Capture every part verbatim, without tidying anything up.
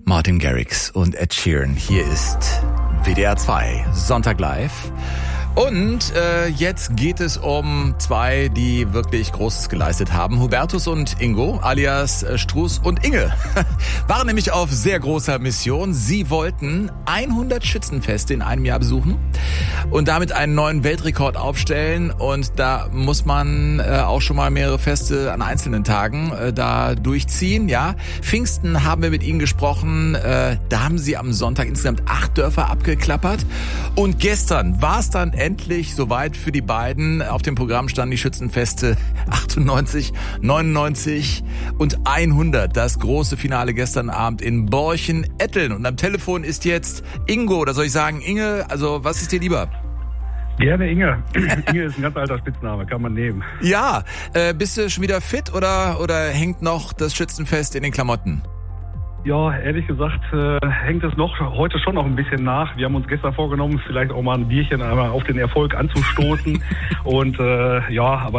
Martin Garrix und Ed Sheeran. Hier ist W D R zwei, Sonntag live. Und äh, jetzt geht es um zwei, die wirklich Großes geleistet haben. Hubertus und Ingo, alias äh, Struß und Inge, waren nämlich auf sehr großer Mission. Sie wollten hundert Schützenfeste in einem Jahr besuchen und damit einen neuen Weltrekord aufstellen. Und da muss man äh, auch schon mal mehrere Feste an einzelnen Tagen äh, da durchziehen. Ja, Pfingsten haben wir mit ihnen gesprochen. Äh, da haben sie am Sonntag insgesamt acht Dörfer abgeklappert. Und gestern war es dann endlich soweit für die beiden. Auf dem Programm standen die Schützenfeste achtundneunzig, neunundneunzig und hundert. Das große Finale gestern Abend in Borchen-Etteln. Und am Telefon ist jetzt Ingo, oder soll ich sagen Inge? Also was ist dir lieber? Gerne Inge. Inge ist ein ganz alter Spitzname, kann man nehmen. Ja, äh, bist du schon wieder fit oder, oder hängt noch das Schützenfest in den Klamotten? Ja, ehrlich gesagt äh, hängt es noch heute schon noch ein bisschen nach. Wir haben uns gestern vorgenommen, vielleicht auch mal ein Bierchen einmal auf den Erfolg anzustoßen. Und äh, ja, aber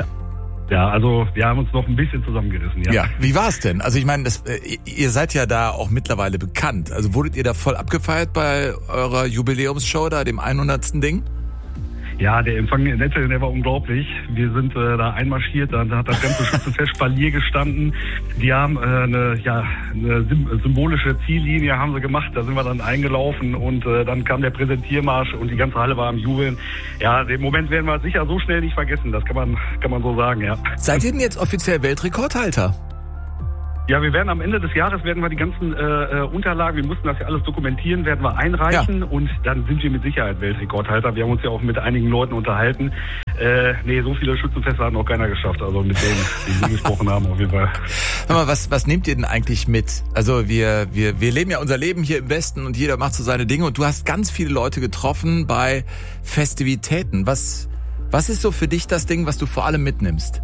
ja, also wir haben uns noch ein bisschen zusammengerissen. Ja, ja, wie war es denn? Also ich meine, das, äh, ihr seid ja da auch mittlerweile bekannt. Also wurdet ihr da voll abgefeiert bei eurer Jubiläumsshow da, dem hundertsten Ding? Ja, der Empfang in Etteln, der war unglaublich. Wir sind äh, da einmarschiert, dann hat das ganze Schützenfest Spalier gestanden. Die haben äh, eine, ja, eine symbolische Ziellinie haben sie gemacht, da sind wir dann eingelaufen und äh, dann kam der Präsentiermarsch und die ganze Halle war am Jubeln. Ja, den Moment werden wir sicher so schnell nicht vergessen, das kann man, kann man so sagen, ja. Seid ihr denn jetzt offiziell Weltrekordhalter? Ja, wir werden am Ende des Jahres werden wir die ganzen äh, Unterlagen, wir mussten das ja alles dokumentieren, werden wir einreichen ja. Und dann sind wir mit Sicherheit Weltrekordhalter. Wir haben uns ja auch mit einigen Leuten unterhalten. Äh, nee, so viele Schützenfeste hat noch keiner geschafft, also mit denen, die wir gesprochen haben auf jeden Fall. Hör mal, was, was nehmt ihr denn eigentlich mit? Also wir, wir, wir leben ja unser Leben hier im Westen und jeder macht so seine Dinge und du hast ganz viele Leute getroffen bei Festivitäten. Was, was ist so für dich das Ding, was du vor allem mitnimmst?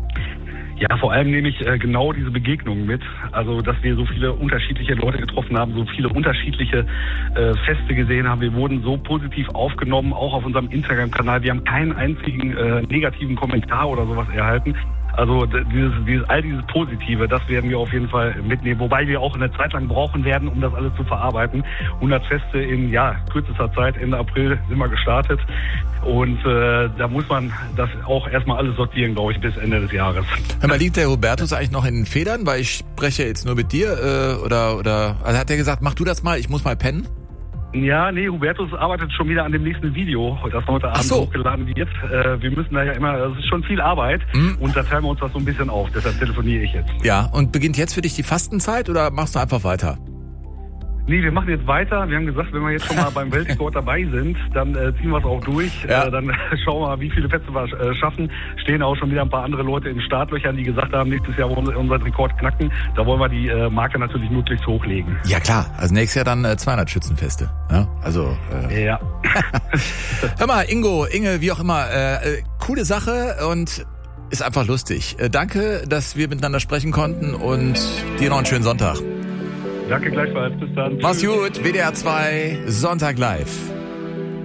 Ja, vor allem nehme ich äh, genau diese Begegnungen mit. Also, dass wir so viele unterschiedliche Leute getroffen haben, so viele unterschiedliche äh, Feste gesehen haben. Wir wurden so positiv aufgenommen, auch auf unserem Instagram-Kanal. Wir haben keinen einzigen äh, negativen Kommentar oder sowas erhalten. Also dieses, dieses, all dieses Positive, das werden wir auf jeden Fall mitnehmen. Wobei wir auch eine Zeit lang brauchen werden, um das alles zu verarbeiten. hundert Feste in ja kürzester Zeit, Ende April sind wir gestartet. Und äh, da muss man das auch erstmal alles sortieren, glaube ich, bis Ende des Jahres. Hör mal, liegt der Hubertus eigentlich noch in den Federn? Weil ich spreche jetzt nur mit dir. Äh, oder, oder also hat er gesagt, mach du das mal, ich muss mal pennen? Ja, nee, Hubertus arbeitet schon wieder an dem nächsten Video, das heute Abend so. hochgeladen wird. Äh, wir müssen da ja immer, das ist schon viel Arbeit mhm. und da teilen wir uns das so ein bisschen auf, deshalb telefoniere ich jetzt. Ja, und beginnt jetzt für dich die Fastenzeit oder machst du einfach weiter? Nee, wir machen jetzt weiter. Wir haben gesagt, wenn wir jetzt schon mal beim Weltrekord dabei sind, dann äh, ziehen wir es auch durch. Ja. Äh, dann schauen wir mal, wie viele Feste wir äh, schaffen. Stehen auch schon wieder ein paar andere Leute in Startlöchern, die gesagt haben, nächstes Jahr wollen wir unseren Rekord knacken. Da wollen wir die äh, Marke natürlich möglichst hochlegen. Ja klar, also nächstes Jahr dann äh, zweihundert Schützenfeste. Ja, also äh. ja. Hör mal, Ingo, Inge, wie auch immer, äh, coole Sache und ist einfach lustig. Äh, danke, dass wir miteinander sprechen konnten und dir noch einen schönen Sonntag. Danke gleichfalls, bis dann. Mach's gut, W D R zwei, Sonntag live.